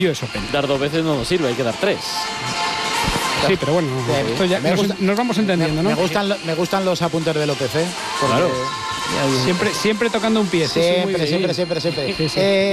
US Open. Dar 2 veces no nos sirve, hay que dar 3. Sí, pero bueno, esto ya nos vamos entendiendo, ¿no? Me gustan los apuntes del OPC. Claro. Siempre tocando un pie. Siempre. Sí.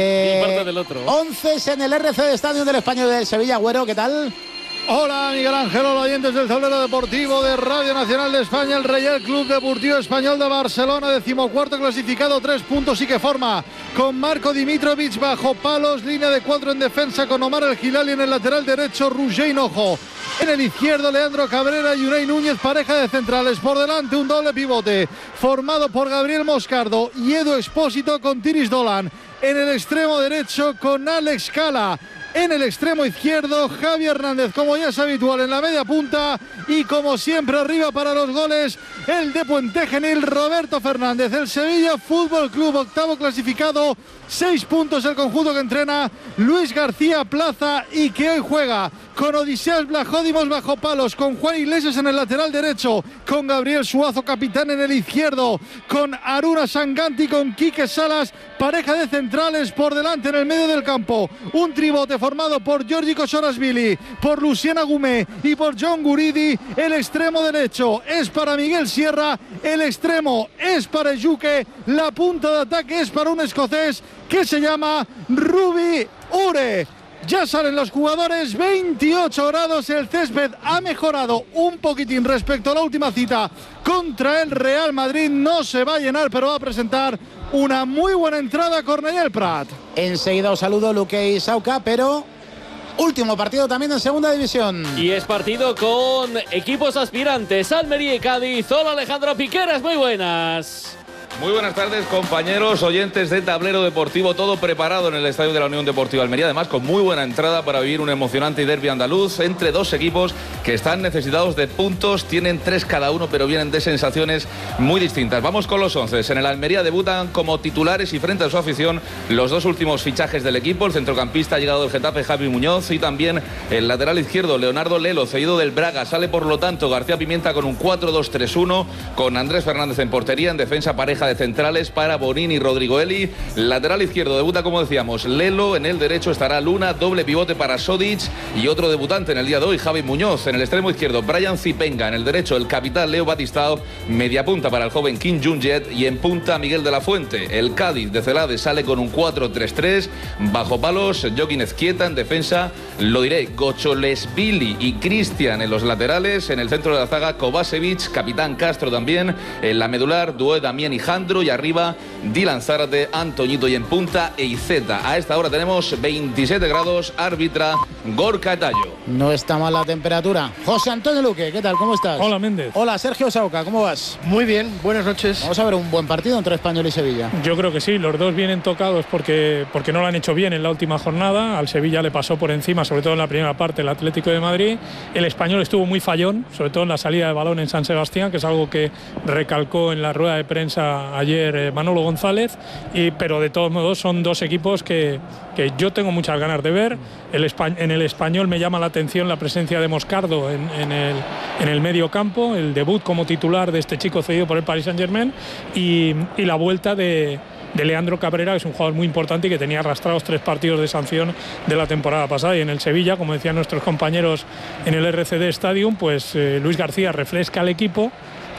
Y parte del otro. 11 en el RCD Stadium del Español del Sevilla. Güero, ¿qué tal? Hola Miguel Ángel, hola oyentes del tablero deportivo de Radio Nacional de España. El Real Club Deportivo Español de Barcelona, 14º clasificado, 3 puntos y que forma con Marco Dimitrovic bajo palos, línea de 4 en defensa con Omar El Hilali en el lateral derecho, Roger Hinojo. En el izquierdo, Leandro Cabrera y Unai Núñez, pareja de centrales. Por delante, un doble pivote formado por Gabriel Moscardo y Edu Expósito con Tiris Dolan. En el extremo derecho, con Alex Cala. En el extremo izquierdo, Javi Hernández, como ya es habitual, en la media punta. Y como siempre, arriba para los goles, el de Puente Genil, Roberto Fernández. El Sevilla Fútbol Club, 8º clasificado, 6 puntos el conjunto que entrena Luis García Plaza y que hoy juega con Odiseas Blajódimos bajo palos, con Juan Iglesias en el lateral derecho, con Gabriel Suazo, capitán en el izquierdo, con Aruna Sanganti, con Quique Salas, pareja de centrales por delante en el medio del campo. Un tribote formado por Giorgi Kosorashvili, por Luciana Gumé y por John Guridi. El extremo derecho es para Miguel Sierra, el extremo es para Ejuke, la punta de ataque es para un escocés que se llama Ruby Ure. Ya salen los jugadores, 28 grados, el césped ha mejorado un poquitín respecto a la última cita contra el Real Madrid. No se va a llenar, pero va a presentar una muy buena entrada Cornellà El Prat. Enseguida os saludo, Luque y Sauca, pero último partido también en segunda división. Y es partido con equipos aspirantes, Almería y Cádiz. Hola Alejandro Piqueras, muy buenas. Muy buenas tardes, compañeros, oyentes de Tablero Deportivo. Todo preparado en el Estadio de la Unión Deportiva Almería, además con muy buena entrada para vivir un emocionante derbi andaluz entre dos equipos que están necesitados de puntos. Tienen 3 cada uno, pero vienen de sensaciones muy distintas. Vamos con los 11. En el Almería debutan como titulares y frente a su afición los 2 últimos fichajes del equipo. El centrocampista ha llegado del Getafe, Javi Muñoz, y también el lateral izquierdo, Leonardo Lelo, cedido del Braga. Sale, por lo tanto, García Pimienta con un 4-2-3-1, con Andrés Fernández en portería, en defensa pareja de centrales para Bonín y Rodrigo Eli. Lateral izquierdo debuta, como decíamos, Lelo. En el derecho estará Luna, doble pivote para Sodic y otro debutante en el día de hoy, Javi Muñoz. En el extremo izquierdo, Brian Zipenga. En el derecho, el capitán Leo Batistao. Media punta para el joven Kim Jung-jet y en punta Miguel de la Fuente. El Cádiz de Celades sale con un 4-3-3. Bajo palos, Joaquín Ezquieta. En defensa, lo diré, Gocholesvili y Cristian en los laterales. En el centro de la zaga, Kovacevic, capitán Castro también. En la medular, Dué, Damián y Jandro. Y arriba, Dylan Zárate, Antoñito y en punta, Eizeta. A esta hora tenemos 27 grados, árbitra Gorka Tallo. No está mal la temperatura. José Antonio Luque, ¿qué tal? ¿Cómo estás? Hola, Méndez. Hola, Sergio Sauca, ¿cómo vas? Muy bien, buenas noches. Vamos a ver un buen partido entre Español y Sevilla. Yo creo que sí, los dos vienen tocados porque no lo han hecho bien en la última jornada. Al Sevilla le pasó por encima, sobre todo en la primera parte, el Atlético de Madrid. El Español estuvo muy fallón, sobre todo en la salida de balón en San Sebastián, que es algo que recalcó en la rueda de prensa ayer Manolo González. Pero de todos modos son dos equipos que yo tengo muchas ganas de ver. En el Español me llama la atención la presencia de Moscardo en el medio campo, el debut como titular de este chico cedido por el Paris Saint-Germain y la vuelta de Leandro Cabrera, que es un jugador muy importante y que tenía arrastrados 3 partidos de sanción de la temporada pasada. Y en el Sevilla, como decían nuestros compañeros en el RCD Stadium, pues Luis García refresca al equipo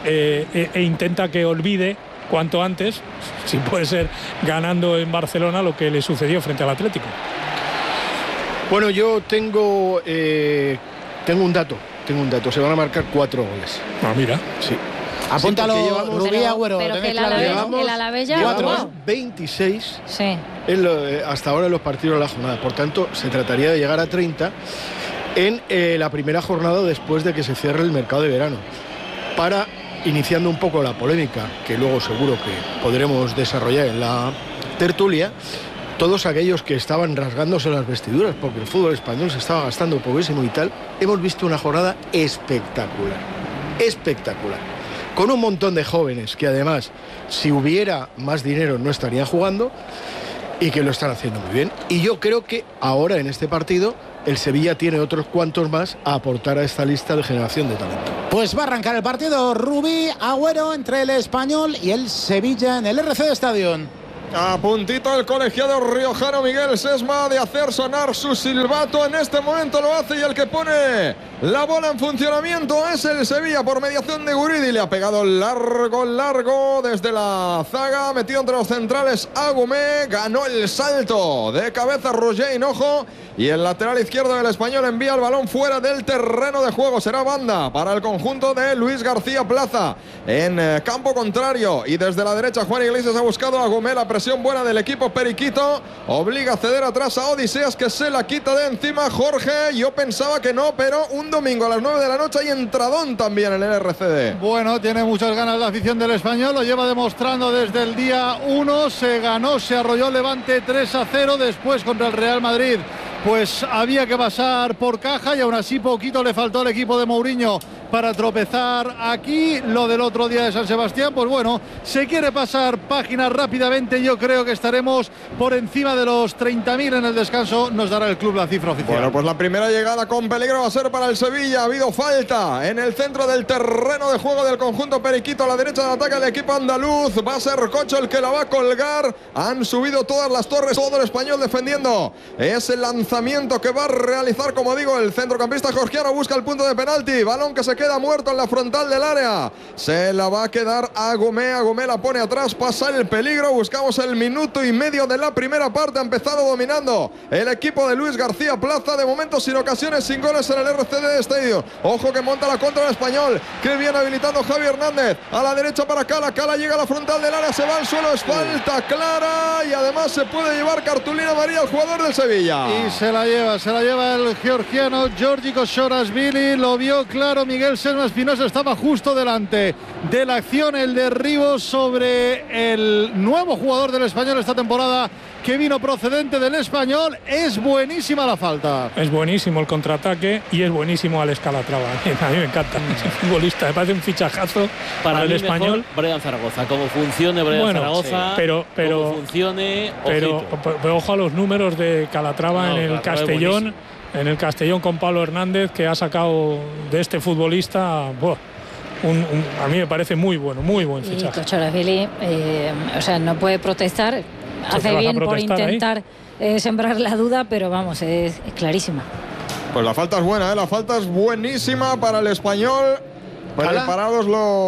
e intenta que olvide cuanto antes, si puede ser ganando en Barcelona, lo que le sucedió frente al Atlético. Bueno, yo tengo un dato, se van a marcar 4 goles. Ah, mira. Sí. Apúntalo, Rubí Agüero. Pero que el Alavés ya llevamos 26 sí. Hasta ahora en los partidos de la jornada. Por tanto, se trataría de llegar a 30 en la primera jornada después de que se cierre el mercado de verano. Para, iniciando un poco la polémica, que luego seguro que podremos desarrollar en la tertulia, todos aquellos que estaban rasgándose las vestiduras porque el fútbol español se estaba gastando poquísimo y tal, hemos visto una jornada espectacular, con un montón de jóvenes que además, si hubiera más dinero, no estarían jugando y que lo están haciendo muy bien. Y yo creo que ahora en este partido el Sevilla tiene otros cuantos más a aportar a esta lista de generación de talento. Pues va a arrancar el partido, Rubí Agüero, entre el Español y el Sevilla en el RCD Stadium. A puntito el colegiado riojano Miguel Sesma de hacer sonar su silbato. En este momento lo hace y el que pone la bola en funcionamiento es el Sevilla por mediación de Guridi. Le ha pegado largo desde la zaga, metido entre los centrales Agumé. Ganó el salto de cabeza Roger Hinojo y el lateral izquierdo del Español envía el balón fuera del terreno de juego. Será banda para el conjunto de Luis García Plaza en campo contrario. Y desde la derecha Juan Iglesias ha buscado a Agumé. La presión buena del equipo periquito obliga a ceder atrás a Odiseas, que se la quita de encima. Jorge, yo pensaba que no, pero un domingo a las 9 de la noche hay entradón también en el RCD. Bueno, tiene muchas ganas la afición del Español, lo lleva demostrando desde el día 1. Se arrolló Levante 3-0, después contra el Real Madrid pues había que pasar por caja y aún así poquito le faltó al equipo de Mourinho para tropezar aquí. Lo del otro día de San Sebastián, pues bueno, se quiere pasar página rápidamente. Yo creo que estaremos por encima de los 30.000 en el descanso. Nos dará el club la cifra oficial. Bueno, pues la primera llegada con peligro va a ser para el Sevilla. Ha habido falta en el centro del terreno de juego del conjunto periquito. A la derecha del ataque del equipo andaluz. Va a ser Cocho el que la va a colgar. Han subido todas las torres, todo el Español defendiendo. Es el lanzamiento que va a realizar, como digo, el centrocampista georgiano. Busca el punto de penalti. Balón que se queda muerto en la frontal del área. Se la va a quedar Agumé. Agumé la pone atrás. Pasa el peligro. Buscamos el minuto y medio de la primera parte. Ha empezado dominando el equipo de Luis García Plaza. De momento sin ocasiones, sin goles en el RCD Stadium. Ojo que monta la contra del Español. Que viene habilitando Javi Hernández. A la derecha para Cala. Cala llega a la frontal del área. Se va al suelo. Es falta clara. Y además se puede llevar cartulina amarilla al jugador del Sevilla. Y se la lleva el georgiano Georgi Koshorashvili. Lo vio claro Miguel Sesma Espinosa. Estaba justo delante de la acción. El derribo sobre el nuevo jugador del Español esta temporada, que vino procedente del Español. Es buenísima la falta. Es buenísimo el contraataque y es buenísimo Alex Calatrava. A mí me encanta ese futbolista. Me parece un fichajazo para el Español. Brian Zaragoza, como funcione Brian Zaragoza, sí, pero como funcione, pero ojo a los números de Calatrava en el Castellón. En el Castellón con Pablo Hernández, que ha sacado de este futbolista. A mí me parece muy buen fichaje. Koshorashvili, no puede protestar. Hace bien por intentar sembrar la duda, pero vamos, es clarísima. Pues la falta es buena, la falta es buenísima para el Español. Preparados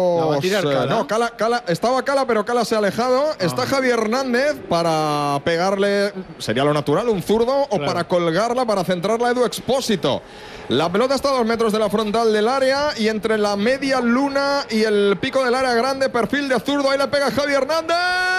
los... Cala, estaba Cala, pero Cala se ha alejado. Está Javi Hernández para pegarle, sería lo natural, un zurdo, o para colgarla, para centrarla a Edu Expósito. La pelota está a 2 metros de la frontal del área y entre la media luna y el pico del área grande, perfil de zurdo. Ahí le pega Javi Hernández.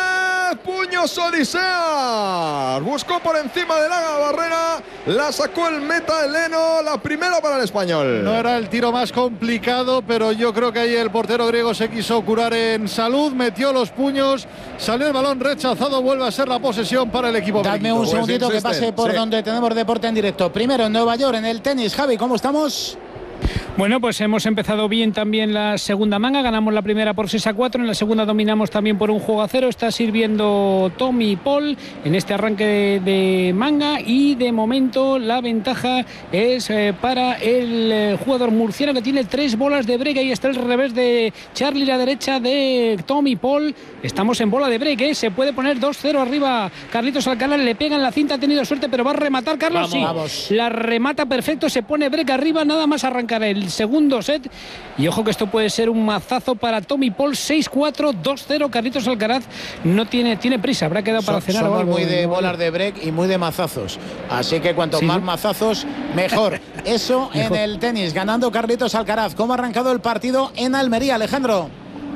Puños Odiseas. Buscó por encima de la barrera. La sacó el meta heleno. La primera para el Español. No era el tiro más complicado, pero yo creo que ahí el portero griego se quiso curar en salud. Metió los puños. Salió el balón rechazado. Vuelve a ser la posesión para el equipo. Dadme un segundito que pase por donde tenemos deporte en directo. Primero en Nueva York, en el tenis. Javi, ¿cómo estamos? Bueno, pues hemos empezado bien también la segunda manga, ganamos la primera por 6-4, en la segunda dominamos también por 1-0, está sirviendo Tommy Paul en este arranque de manga y de momento la ventaja es para el jugador murciano, que tiene 3 bolas de break. Ahí está el revés de Charlie, la derecha de Tommy Paul. Estamos en bola de break, se puede poner 2-0 arriba Carlitos Alcaraz, le pega en la cinta, ha tenido suerte, pero va a rematar Carlos. Vamos. La remata perfecto, se pone break arriba, nada más arrancar el segundo set. Y ojo que esto puede ser un mazazo para Tommy Paul. 6-4, 2-0. Carlitos Alcaraz no tiene prisa, habrá quedado para cenar. Somos muy de bolas de break y muy de mazazos, así que cuanto más mazazos mejor. Eso en el tenis, ganando Carlitos Alcaraz. ¿Cómo ha arrancado el partido en Almería, Alejandro?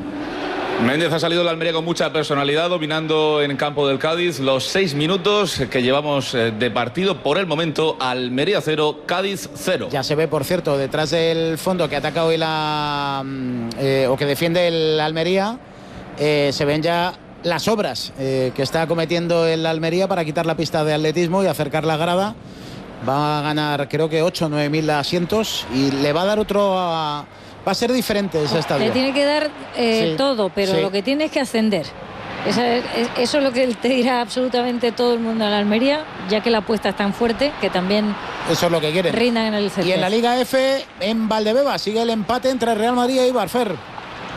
Méndez ha salido de la Almería con mucha personalidad, dominando en campo del Cádiz los 6 minutos que llevamos de partido. Por el momento, Almería 0, Cádiz 0. Ya se ve, por cierto, detrás del fondo que ataca hoy o que defiende el Almería, se ven ya las obras que está cometiendo el Almería para quitar la pista de atletismo y acercar la grada. Va a ganar, creo que 8 o 9 mil asientos y le va a dar otro... Va a ser diferente ese estadio. Le tiene que dar todo, pero lo que tiene es que ascender. Eso es lo que te dirá absolutamente todo el mundo en la Almería, ya que la apuesta es tan fuerte que también eso es lo que quieren. Rindan en el césped. Y en la Liga F, en Valdebeba, sigue el empate entre Real Madrid y Eibar. Fer.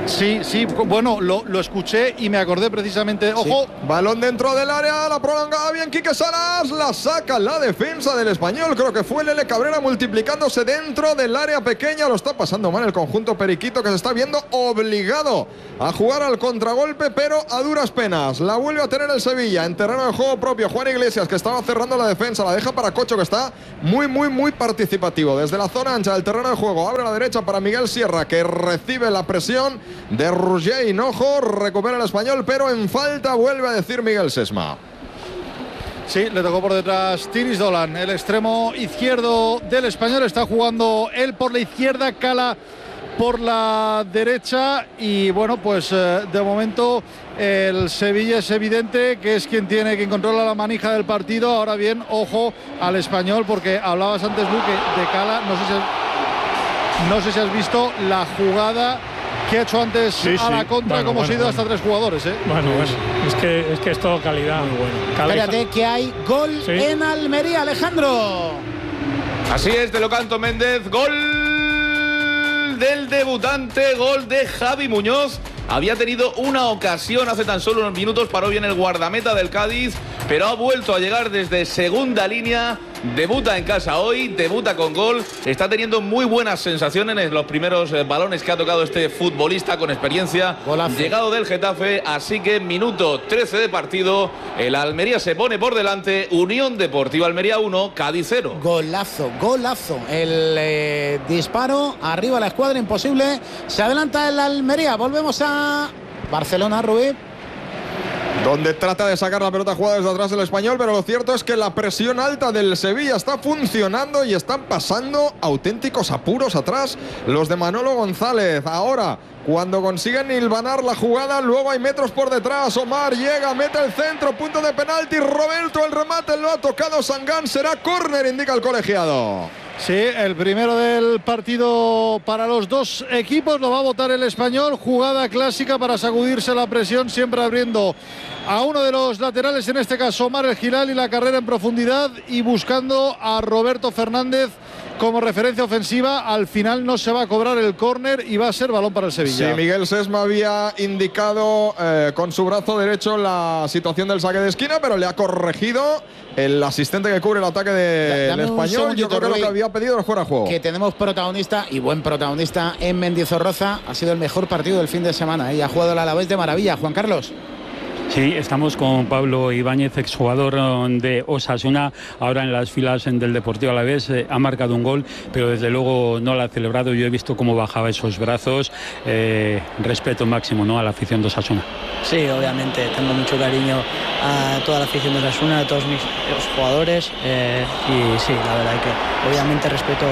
Sí, bueno, lo escuché y me acordé precisamente. Ojo. Sí. Balón dentro del área, la prolongada bien Quique Salas, la saca la defensa del Español. Creo que fue Lele Cabrera multiplicándose dentro del área pequeña. Lo está pasando mal el conjunto periquito, que se está viendo obligado a jugar al contragolpe, pero a duras penas. La vuelve a tener el Sevilla en terreno de juego propio. Juan Iglesias, que estaba cerrando la defensa, la deja para Cocho, que está muy participativo. Desde la zona ancha del terreno de juego, abre a la derecha para Miguel Sierra, que recibe la presión de Roger Hinojo. Recupera el Español, pero en falta, vuelve a decir Miguel Sesma. Sí, le tocó por detrás Tiris Dolan, el extremo izquierdo del Español. Está jugando él por la izquierda, Cala por la derecha. Y bueno, pues de momento el Sevilla es evidente que es quien controla la manija del partido. Ahora bien, ojo al Español, porque hablabas antes, Luque, de Cala. No sé si has visto la jugada que ha hecho antes a la contra, como se ha ido hasta 3 jugadores. Bueno, es que es todo calidad. Muy bueno. Espérate, que hay gol en Almería, Alejandro. Así es, te lo canto, Méndez. Gol del debutante, gol de Javi Muñoz. Había tenido una ocasión hace tan solo unos minutos, paró bien el guardameta del Cádiz, pero ha vuelto a llegar desde segunda línea. Debuta en casa hoy, debuta con gol, está teniendo muy buenas sensaciones en los primeros balones que ha tocado este futbolista con experiencia. Golazo. Llegado del Getafe, así que minuto 13 de partido, el Almería se pone por delante, Unión Deportiva Almería 1, Cádiz 0. Golazo, el disparo, arriba la escuadra, imposible, se adelanta el Almería. Volvemos a Barcelona, Rubí, donde trata de sacar la pelota jugada desde atrás del Español, pero lo cierto es que la presión alta del Sevilla está funcionando y están pasando auténticos apuros atrás los de Manolo González. Ahora, cuando consiguen hilvanar la jugada, luego hay metros por detrás. Omar llega, mete el centro, punto de penalti. Roberto, el remate lo ha tocado Sangán, será córner, indica el colegiado. Sí, el primero del partido para los dos equipos, lo va a votar el Español. Jugada clásica para sacudirse la presión, siempre abriendo a uno de los laterales, en este caso Omar El Hilal, y la carrera en profundidad, y buscando a Roberto Fernández como referencia ofensiva. Al final no se va a cobrar el córner y va a ser balón para el Sevilla. Sí, Miguel Sesma había indicado con su brazo derecho la situación del saque de esquina, pero le ha corregido el asistente que cubre el ataque del Español. Yo creo que lo que había pedido era fuera de juego. Que tenemos protagonista, y buen protagonista, en Mendizorroza. Ha sido el mejor partido del fin de semana, y ha jugado el Alavés de maravilla. Juan Carlos. Sí, estamos con Pablo Ibáñez, exjugador de Osasuna, ahora en las filas del Deportivo Alavés. Ha marcado un gol, pero desde luego no lo ha celebrado. Yo he visto cómo bajaba esos brazos. Respeto máximo, ¿no?, a la afición de Osasuna. Sí, obviamente, tengo mucho cariño a toda la afición de Osasuna, a todos mis jugadores, y sí, la verdad que obviamente respeto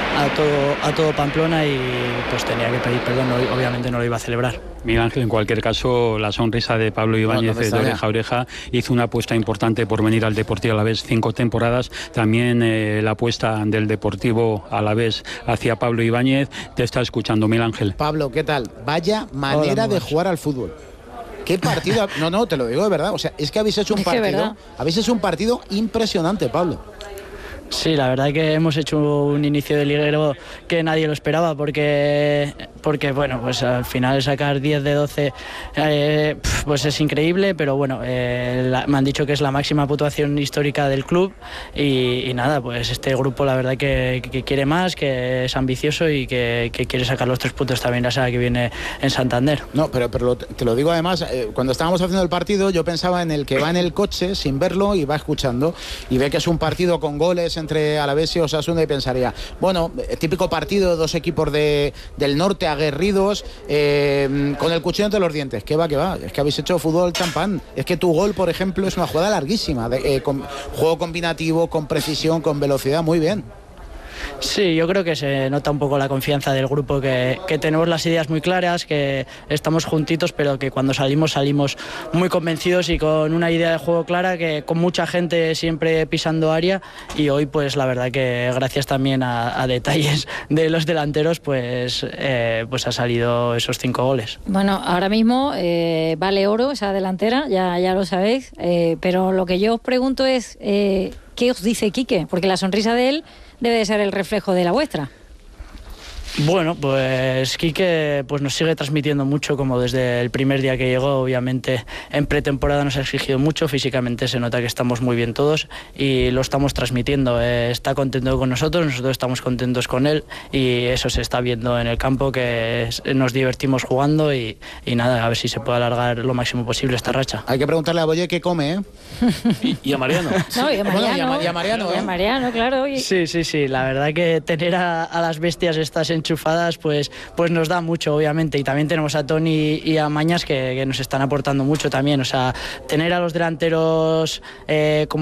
a todo Pamplona, y pues tenía que pedir perdón, obviamente no lo iba a celebrar. Miguel Ángel, en cualquier caso, la sonrisa de Pablo Ibáñez de oreja a oreja, hizo una apuesta importante por venir al Deportivo Alavés 5 temporadas. También la apuesta del Deportivo Alavés hacia Pablo Ibáñez. Te está escuchando, Miguel Ángel. Pablo, ¿qué tal? Vaya manera de jugar al fútbol. ¿Qué partido? No, te lo digo de verdad. O sea, es que habéis hecho un partido impresionante, Pablo. Sí, la verdad que hemos hecho un inicio de liguero que nadie lo esperaba, porque bueno, pues al final sacar 10 de 12 pues es increíble, pero bueno, me han dicho que es la máxima puntuación histórica del club, y nada, pues este grupo la verdad que quiere más, que es ambicioso y que quiere sacar los 3 puntos también la semana que viene en Santander. No, pero te lo digo además, cuando estábamos haciendo el partido yo pensaba en el que va en el coche sin verlo y va escuchando y ve que es un partido con goles entre Alavés y Osasuna, y pensaría, bueno, típico partido de dos equipos del norte aguerridos, con el cuchillo entre los dientes. ¿Qué va? Es que habéis hecho fútbol champán. Es que tu gol, por ejemplo, es una jugada larguísima, con juego combinativo, con precisión, con velocidad, muy bien. Sí, yo creo que se nota un poco la confianza del grupo, que tenemos las ideas muy claras, que estamos juntitos, pero que cuando salimos muy convencidos y con una idea de juego clara, que con mucha gente siempre pisando área, y hoy pues la verdad que gracias también a detalles de los delanteros pues ha salido esos 5 goles. Bueno, ahora mismo vale oro esa delantera, ya lo sabéis, pero lo que yo os pregunto es ¿qué os dice Quique? Porque la sonrisa de él debe de ser el reflejo de la vuestra. Bueno, pues Quique pues nos sigue transmitiendo mucho, como desde el primer día que llegó. Obviamente en pretemporada nos ha exigido mucho, físicamente se nota que estamos muy bien todos y lo estamos transmitiendo. Está contento con nosotros estamos contentos con él y eso se está viendo en el campo, que nos divertimos jugando y nada, a ver si se puede alargar lo máximo posible esta racha. Hay que preguntarle a Boye qué come, ¿eh? y a Mariano. No, y a Mariano, bueno, y a Mariano, y a Mariano, claro. Sí, la verdad que tener a las bestias estas enchufadas pues nos da mucho, obviamente, y también tenemos a Toni y a Mañas que nos están aportando mucho también, o sea, tener a los delanteros como